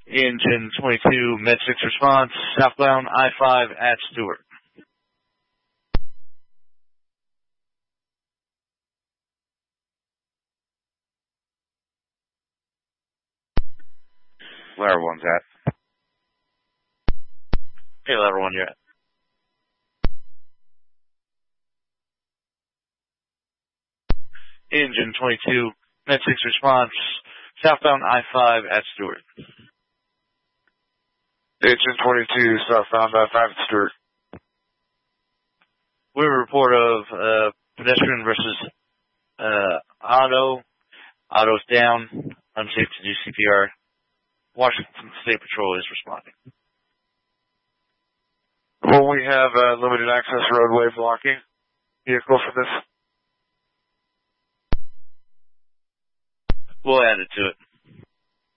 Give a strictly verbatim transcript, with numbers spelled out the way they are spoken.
Engine twenty-two, Med six response, southbound I five at Stewart. Lever one's at. Okay, lever one, you're at. Engine twenty-two, Med six response, southbound I five at Stewart. Engine twenty-two, southbound I five at Stewart. We have a report of uh, pedestrian versus uh, auto. Auto's down, unsafe to do C P R. Washington State Patrol is responding. Will we have uh, limited access roadway blocking vehicle for this? We'll add it to it.